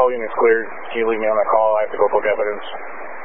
All units cleared. Can you leave me on that call? I have to go book evidence.